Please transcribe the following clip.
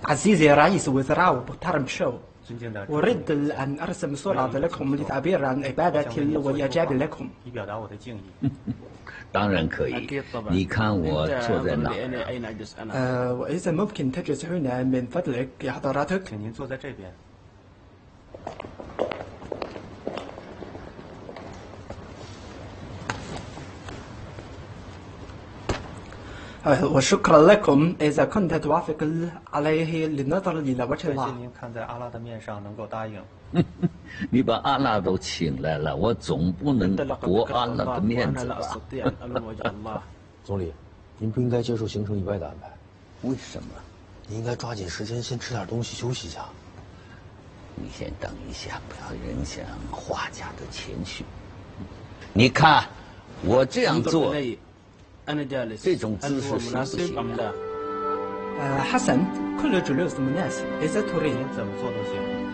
عزيزي رئيس وزراء محترم شو 尊敬的 أريد أن أرسم صورة لكم للتعبير عن عبادتي والإعجاب لكم 以表达我的敬意。 当然可以 أكيد طبعا 你看我 أنت 坐在 أظن 哪 لأني 儿 أين أجلس أنا وإذا ممكن تجلس هنا من فضلك يا حضراتك 请您坐在这边。 وشكرا لكم إذا كنت توافق عليه للنظر إلى وجه 感谢 الله 您看在阿拉的面上能够答应。 你把阿拉都请来了，我总不能 أنت لقد 驳 ذكرت 阿拉的 الله 面 وأنا 子 لا 吧？ أستطيع أن ألوم وجه الله 总理，您不应该接受行程以外的安排， 为什么？ 你应该抓紧时间先吃点东西休息一下。 你先等一下，不要影响画家的情绪。你看，我这样 انظر 做， إلي أنا جالس 这种 هل 姿 هو 势行不 مناسب 行 أم 啊？ لا؟ حسن كل جلوس مناسب إذا تريد 您怎么做都行。